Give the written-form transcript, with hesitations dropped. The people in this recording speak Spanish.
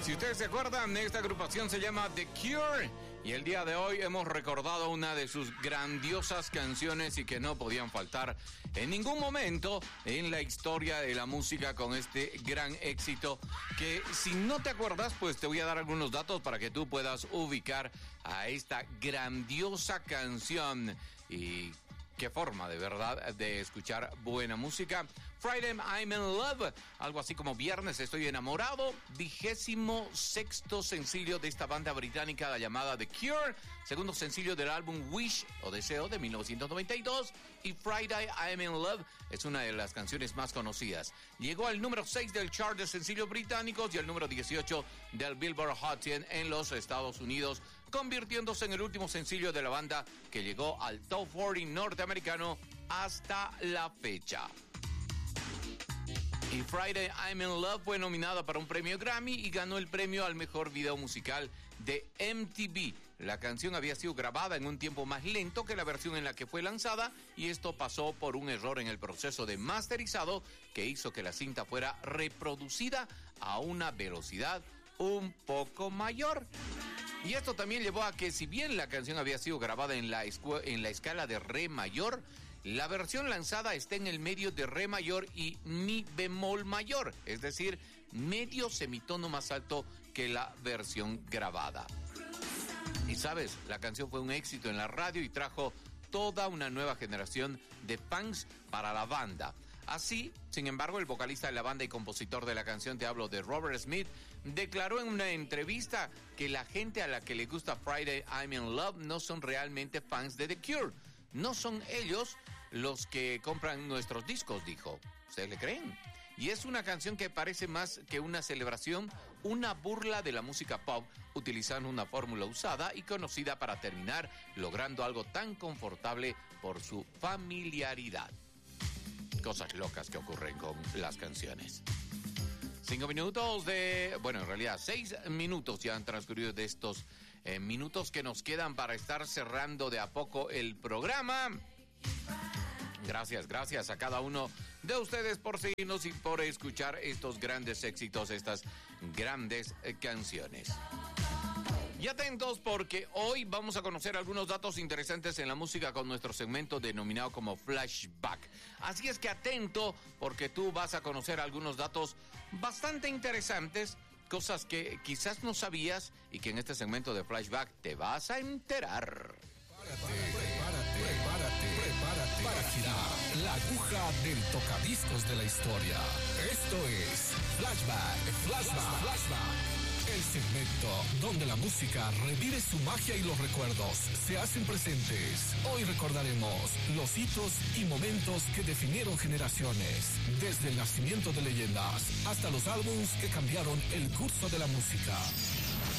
Si ustedes se acuerdan, esta agrupación se llama The Cure y el día de hoy hemos recordado una de sus grandiosas canciones y que no podían faltar en ningún momento en la historia de la música con este gran éxito que si no te acuerdas, pues te voy a dar algunos datos para que tú puedas ubicar a esta grandiosa canción. Y qué forma de verdad de escuchar buena música. Friday I'm in Love, algo así como Viernes estoy enamorado, 26º sencillo de esta banda británica llamada The Cure, segundo sencillo del álbum Wish o Deseo de 1992, y Friday I'm in Love es una de las canciones más conocidas. Llegó al número 6 del chart de sencillos británicos y al número 18 del Billboard Hot 100 en los Estados Unidos, convirtiéndose en el último sencillo de la banda que llegó al Top 40 norteamericano hasta la fecha. Y Friday I'm in Love fue nominada para un premio Grammy y ganó el premio al mejor video musical de MTV. La canción había sido grabada en un tiempo más lento que la versión en la que fue lanzada y esto pasó por un error en el proceso de masterizado que hizo que la cinta fuera reproducida a una velocidad un poco mayor. Y esto también llevó a que, si bien la canción había sido grabada en la escala de re mayor, la versión lanzada está en el medio de re mayor y mi bemol mayor, es decir, medio semitono más alto que la versión grabada. Y sabes, la canción fue un éxito en la radio y trajo toda una nueva generación de fans para la banda. Así, sin embargo, el vocalista de la banda y compositor de la canción, te hablo de Robert Smith, declaró en una entrevista que la gente a la que le gusta Friday I'm in Love no son realmente fans de The Cure. No son ellos los que compran nuestros discos, dijo. ¿Ustedes le creen? Y es una canción que parece más que una celebración, una burla de la música pop, utilizando una fórmula usada y conocida para terminar logrando algo tan confortable por su familiaridad. Cosas locas que ocurren con las canciones. 5 minutos bueno, en realidad 6 minutos ya han transcurrido de estos minutos que nos quedan para estar cerrando de a poco el programa. Gracias a cada uno de ustedes por seguirnos y por escuchar estos grandes éxitos, estas grandes canciones. Y atentos porque hoy vamos a conocer algunos datos interesantes en la música con nuestro segmento denominado como Flashback. Así es que atento porque tú vas a conocer algunos datos bastante interesantes, cosas que quizás no sabías y que en este segmento de Flashback te vas a enterar. Prepárate para girar la aguja del tocadiscos de la historia. Esto es Flashback. El segmento donde la música revive su magia y los recuerdos se hacen presentes. Hoy recordaremos los hitos y momentos que definieron generaciones, desde el nacimiento de leyendas hasta los álbumes que cambiaron el curso de la música.